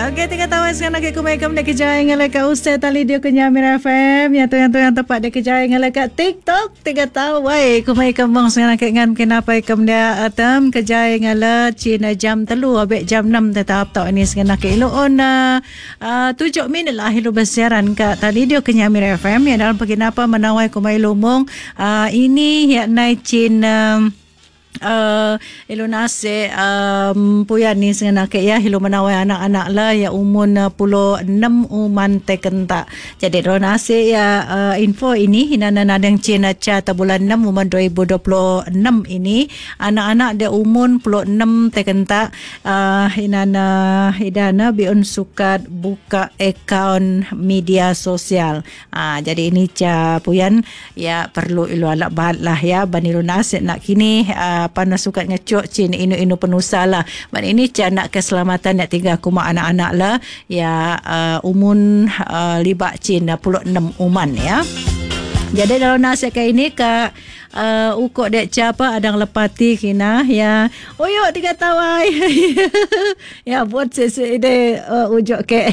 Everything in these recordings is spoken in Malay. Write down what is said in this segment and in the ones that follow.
Okey, tengah tahu sekarang nak kumaikan dek kejaya ngalai kat Ustaz tali dia ke Nyamir FM. Yang tepat dek kejaya ngalai kat TikTok. Tengah tahu wai kumaikan bang sekarang ngan kenapa ikam dia atam kejaya ngalai Cina jam 3 abek jam 6 tetap tahu ini sekarang ke iluon 7 minit lah hilu bersiaran kat tali dia ke Nyamir FM yang dalam kenapa menawai kumai lumong ini yang naik Cina ilo nase puyan ni senganak ya hilo manawai anak-anak lah ya umun 16 uman tekenta. Jadi ro nase ya info ini hinana nadang Cina cha bulan 6 uman 2026 ini anak-anak dia umun 16 tekenta hinana hidana biun sukat buka akaun media sosial. Jadi ini cha puyan ya perlu ilo alak bahat lah ya banilo nase nak kini pana sukat ngecok cin inu penusa lah. Man ini nak keselamatan nak tinggal kuma anak-anak lah ya umun libak cin 16 uman ya. Jadi dalam nasihat kayak ini kak ukok dek siapa adang lepati kina ya oyok tiga tawai ya buat sesi ide ujuk ke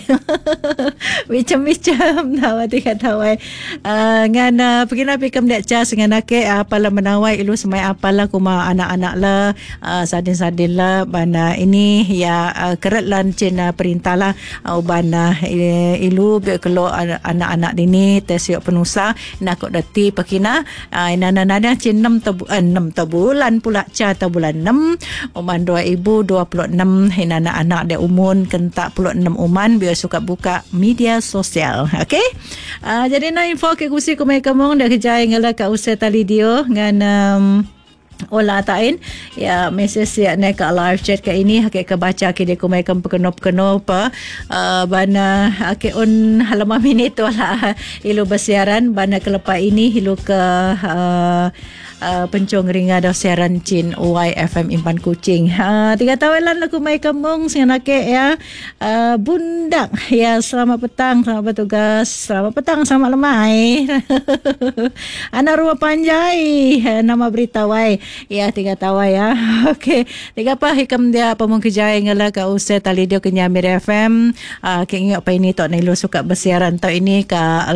macam-macam tawa tiga tawai ngan pegina pikam dek cas ngan ake apalah menawai ilu semai apalah kuma anak-anak lah sadin-sadin lah bana ini ya keret lan cina perintah lah bana ilu kalau anak-anak ini tes yuk penusa nak kok dati pekina nana cin 6 bulan pula ca bulan 6 uman 2026 hinana anak dia umun kentak 16 uman biar suka buka media sosial. Okey, jadi na info ke kusi kumai kamong dah kejaya ngala ka usai tali dio ngan olah tain ya mesej ya naik ke live chat ke ini hak ke baca ke dia kumai kam pekenop bana hak on halaman minit wala ilu bersiaran bana kelepa ini ilu ke pencong ringa dah siaran cin YFM Impan Kuching 3 tahunan aku mai kampung senake ya bundak ya selamat petang selamat bertugas selamat petang selamat lemai anak rumah panjai nama berita wai ya 3 tahun ya. Okey, 3 apa hikam dia pemung kejaya ngala ka usai tali dia ke Nyamir FM kengok pa ini tok nilo suka bersiaran tau ini ka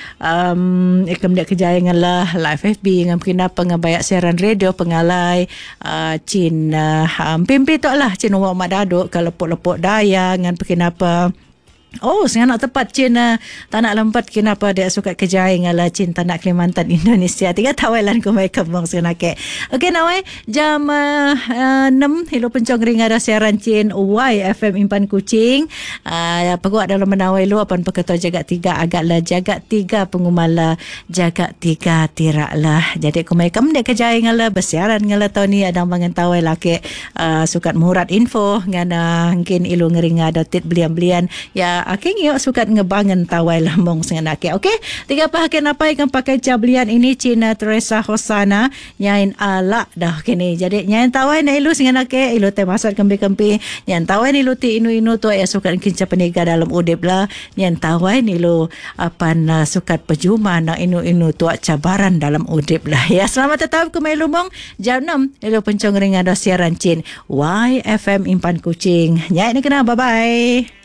hikam dia kejaya ngala live FB ngam kena pengabayak siaran radio pengalai cin pimpi tok lah cin umak mak daduk ka lepok-lepok daya ngan kenapa senang nak tepat Cina tanak lempat kenapa dia suka kejaya ngala Cina tanak Kalimantan Indonesia 3 tawalan ko may kabang senake. Okey nawai jam 6 hilo pencong ringa dah siaran Cina YFM Impan Kuching peguat dalam menawai lu apan peketua jagat 3 agaklah jagat 3 pengumala jagat 3 tiraklah. Jadi ko may kam dia kejaya ngala bersiaran ngala tahun ni adang bangan tawai laki sukat murat info ngana mungkin ilu ngeringa datit belian-belian ya aking yuk sukat ngebangun tawai lambong sengan ake. Okey, 3 pahakin apa ikan pakai cablian ini Cina Teresa Hosana nyain ala dah kini. Jadi nyain tawai na ilu sengan ake ilu teh masat kempi-kempi nyain tawai ni ilu ti inu-inu tu ya sukat kinca peniga dalam udip lah nyain tawai ni ilu apan sukat pejuma na inu-inu tu cabaran dalam udip lah ya. Selamat tetap ke mai lumong jam 6 ilu pencong ringan dah siaran Cin YFM Impan Kuching nyain ni kena bye-bye.